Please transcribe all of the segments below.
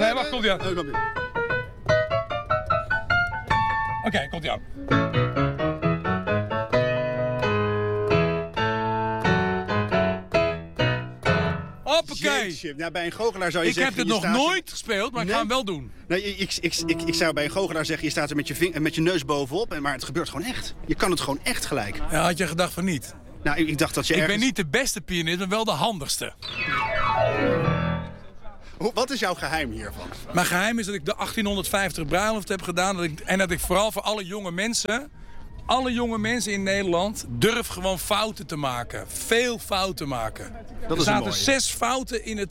Nee, wacht, komt-ie aan. Komt-ie. Oké, komt-ie aan. Hoppakee. Jeetje. Ja, bij een goochelaar zou je Ik zeggen... heb het nog nooit gespeeld, maar ik ga hem wel doen. Nee, ik zou bij een goochelaar zeggen, je staat er met je neus bovenop. Maar het gebeurt gewoon echt. Je kan het gewoon echt gelijk. Ja, had je gedacht van niet? Nou, ik dacht dat je Ik ergens... ben niet de beste pianist, maar wel de handigste. Wat is jouw geheim hiervan? Mijn geheim is dat ik de 1850 bruiloft heb gedaan. En dat ik vooral voor alle jonge mensen in Nederland durf gewoon fouten te maken. Veel fouten maken. Er zaten 6 fouten in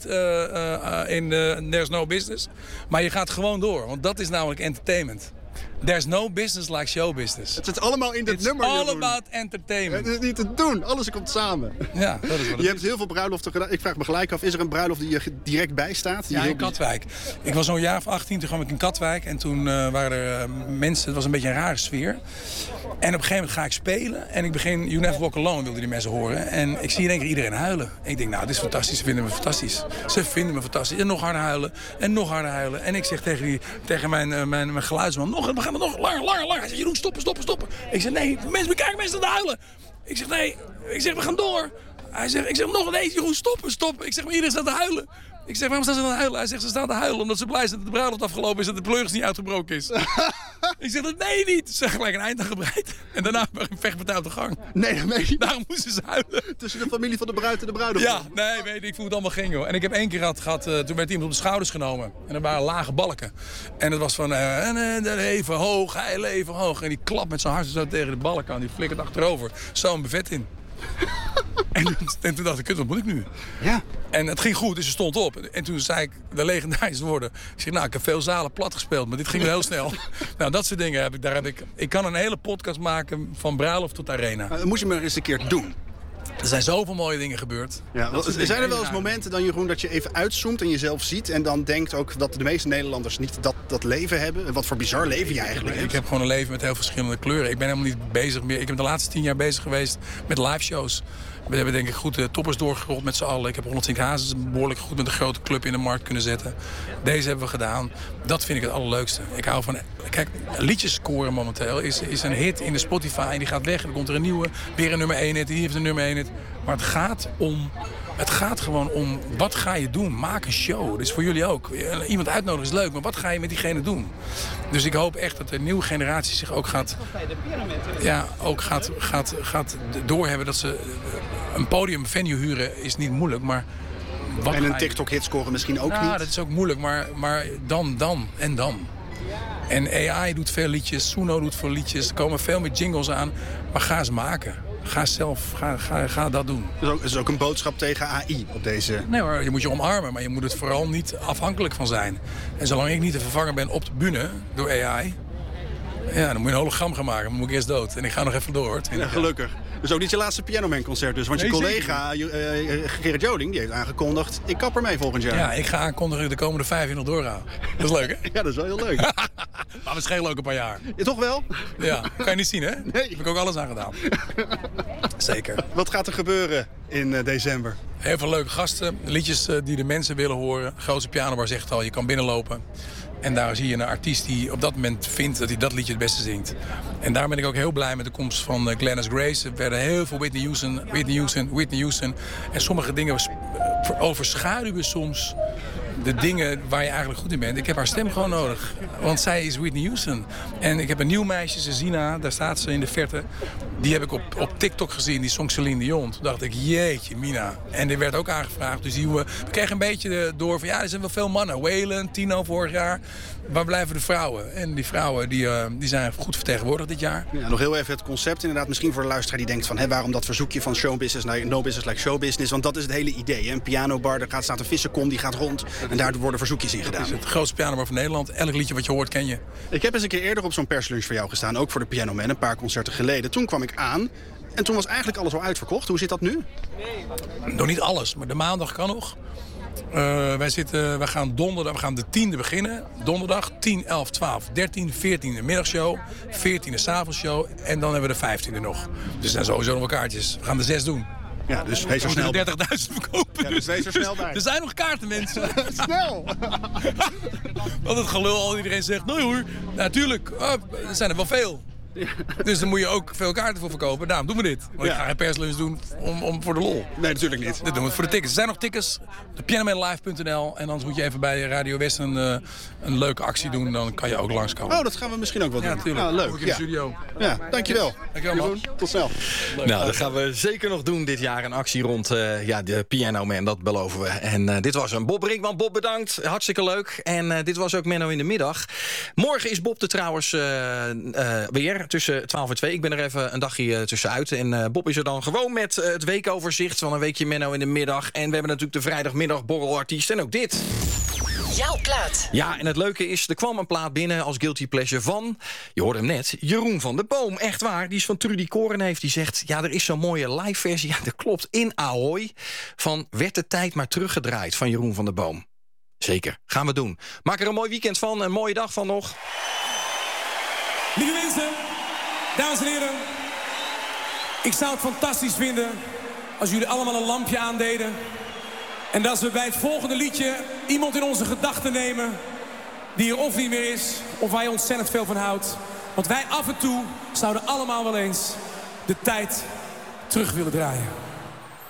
There's No Business. Maar je gaat gewoon door, want dat is namelijk entertainment. There's no business like show business. Het zit allemaal in dit nummer. It's all about entertainment. Het is niet te doen. Alles komt samen. Ja, dat is wat je hebt heel veel bruiloften gedaan. Ik vraag me gelijk af, is er een bruiloft die je direct bijstaat? Ja, in Katwijk. Ik was zo'n jaar of 18, toen kwam ik in Katwijk. En toen waren er mensen, het was een beetje een rare sfeer. En op een gegeven moment ga ik spelen. En ik begin You Never Walk Alone, wilden die mensen horen. En ik zie in één keer iedereen huilen. En ik denk, nou, dit is fantastisch. Ze vinden me fantastisch. Ze vinden me fantastisch. En nog harder huilen. En nog harder huilen. En ik zeg tegen mijn geluidsman, we gaan nog langer. Hij zegt, Jeroen, stoppen. Ik zeg, nee, mensen bekijken mensen aan het huilen. Ik zeg, nee. Ik zeg, we gaan door. Ik zeg, nog nee, Jeroen, stoppen. Ik zeg, maar iedereen staat te huilen. Ik zeg, waarom staan ze aan het huilen? Hij zegt, ze staan te huilen omdat ze blij zijn dat de bruiloft afgelopen is en dat de pleuris niet uitgebroken is. Ik zeg, dat nee niet. Ze hebben gelijk een eind aan gebreid. En daarna een vechtpartij op de gang. Nee, dat meen je. Daarom moesten ze huilen. Tussen de familie van de bruid en de bruidegom. Ja, nee, weet ik voel het allemaal ging, joh. En ik heb 1 keer gehad, toen werd iemand op de schouders genomen. En er waren lage balken. En het was van, even hoog, hij leven hoog. En die klapt met zijn hart zo tegen de balk aan. Die flikkert achterover. Zo een buffet in. En toen dacht ik, wat moet ik nu? Ja. En het ging goed, dus ze stond op. En toen zei ik de legendarische woorden. Ik zeg, nou, ik heb veel zalen plat gespeeld, maar dit ging heel snel. Nou, dat soort dingen heb ik. Ik kan een hele podcast maken van bruiloft tot arena. Dat moest je maar eens een keer doen. Er zijn zoveel mooie dingen gebeurd. Ja, zijn er wel eens momenten dan, Jeroen, dat je even uitzoomt en jezelf ziet... en dan denkt ook dat de meeste Nederlanders niet dat leven hebben? Wat voor bizar leven je eigenlijk hebt? Ik heb gewoon een leven met heel verschillende kleuren. Ik ben helemaal niet bezig meer. Ik ben de laatste 10 jaar bezig geweest met live shows. We hebben denk ik goed de toppers doorgerold met z'n allen. Ik heb 120 Hazes behoorlijk goed met een grote club in de markt kunnen zetten. Deze hebben we gedaan. Dat vind ik het allerleukste. Ik hou van... Kijk, liedjes scoren momenteel is een hit in de Spotify. En die gaat weg en dan komt er een nieuwe. Weer een nummer 1 hit. Die heeft een nummer 1 hit. Maar het gaat gewoon om, wat ga je doen? Maak een show. Dat is voor jullie ook. Iemand uitnodigen is leuk, maar wat ga je met diegene doen? Dus ik hoop echt dat de nieuwe generatie zich ook gaat doorhebben dat ze een podium, venue huren is niet moeilijk, maar... En een TikTok-hit scoren misschien ook niet? Ja, dat is ook moeilijk, maar dan. En AI doet veel liedjes, Suno doet veel liedjes, er komen veel meer jingles aan, maar ga ze maken. Ga dat doen. Dat is ook een boodschap tegen AI op deze... Nee hoor, je moet je omarmen, maar je moet het vooral niet afhankelijk van zijn. En zolang ik niet te vervangen ben op de bühne door AI... Ja, dan moet je een hologram gaan maken. Dan moet ik eerst dood. En ik ga nog even door, hoor. Ja, gelukkig. Dus ook niet je laatste Pianoman-concert dus. Want je collega Gerrit Joling, die heeft aangekondigd... ik kap ermee volgend jaar. Ja, ik ga aankondigen de komende 5 jaar nog doorgaan. Dat is leuk, hè? Ja, dat is wel heel leuk. Maar we schelen ook een paar jaar. Ja, toch wel? Ja, kan je niet zien, hè? Nee. Daar heb ik ook alles aan gedaan. Zeker. Wat gaat er gebeuren in december? Heel veel leuke gasten. Liedjes die de mensen willen horen. Grootste Pianobar zegt al, je kan binnenlopen. En daar zie je een artiest die op dat moment vindt dat hij dat liedje het beste zingt. En daar ben ik ook heel blij met de komst van Glennis Grace. Er werden heel veel Whitney Houston. En sommige dingen overschaduwen soms de dingen waar je eigenlijk goed in bent. Ik heb haar stem gewoon nodig. Want zij is Whitney Houston. En ik heb een nieuw meisje, Zezina, daar staat ze in de verte. Die heb ik op TikTok gezien, die zong Celine Dion. Toen dacht ik, jeetje, Mina. En die werd ook aangevraagd. Dus we kregen een beetje door van, ja, er zijn wel veel mannen. Waylon, Tino vorig jaar. Waar blijven de vrouwen? En die vrouwen die zijn goed vertegenwoordigd dit jaar. Ja, nog heel even het concept inderdaad. Misschien voor de luisteraar die denkt van... waarom dat verzoekje van showbusiness naar no business like showbusiness? Want dat is het hele idee. Hè? Een pianobar, daar staat een vissenkom, die gaat rond. En daar worden verzoekjes in gedaan. Het is het grootste pianobar van Nederland. Elk liedje wat je hoort ken je. Ik heb eens een keer eerder op zo'n perslunch voor jou gestaan. Ook voor de Pianoman, een paar concerten geleden. Toen kwam ik aan en toen was eigenlijk alles al uitverkocht. Hoe zit dat nu? Nog niet alles, maar de maandag kan nog. We gaan donderdag, we gaan de 10e beginnen. Donderdag 10, 11, 12, 13, 14 de middagshow. 14 de s'avondshow. En dan hebben we de 15e nog. Dus er zijn sowieso nog wel kaartjes. We gaan de 6 doen. Ja, dus wees er snel bij. 30.000 verkopen. Ja, dus wees er snel bij. Er zijn nog kaarten, mensen. Snel! Want het gelul al iedereen zegt, nee hoor, natuurlijk, er zijn er wel veel. Ja. Dus dan moet je ook veel kaarten voor verkopen. Daarom doen we dit. Want ik ga geen perslunch doen om voor de lol. Nee, natuurlijk niet. Dit doen we voor de tickets. Er zijn nog tickets op pianomanlive.nl. En anders moet je even bij Radio West een leuke actie doen. Dan kan je ook langskomen. Oh, dat gaan we misschien ook wel doen. Ja, natuurlijk. Leuk. Ook in de studio. Ja, dankjewel. Dankjewel, man. Tot snel. Leuk. Nou, dat gaan we zeker nog doen dit jaar. Een actie rond de Piano Man, dat beloven we. En dit was een Bob Brinkman. Bob, bedankt. Hartstikke leuk. En dit was ook Menno in de middag. Morgen is Bob er trouwens weer tussen 12 en 2. Ik ben er even een dagje tussenuit. En Bob is er dan gewoon met het weekoverzicht van een weekje Menno in de middag. En we hebben natuurlijk de vrijdagmiddagborrelartiest en ook dit. Jouw plaat. Ja, en het leuke is, er kwam een plaat binnen als guilty pleasure van, je hoorde hem net, Jeroen van der Boom. Echt waar, die is van Trudy Korenheef. Die zegt, ja, er is zo'n mooie live versie. Ja, dat klopt, in Ahoy. Van Werd de tijd maar teruggedraaid van Jeroen van der Boom. Zeker, gaan we doen. Maak er een mooi weekend van, een mooie dag van nog. Lieve mensen, dames en heren. Ik zou het fantastisch vinden als jullie allemaal een lampje aandeden. En dat we bij het volgende liedje iemand in onze gedachten nemen die er of niet meer is, of waar je ontzettend veel van houdt. Want wij af en toe zouden allemaal wel eens de tijd terug willen draaien.